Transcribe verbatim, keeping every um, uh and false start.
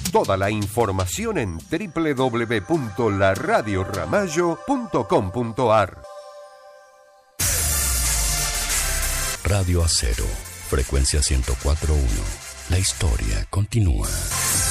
Toda la información en doble u doble u doble u punto la radio ramallo punto com punto a r. Radio Acero, frecuencia ciento cuatro punto uno. La historia continúa.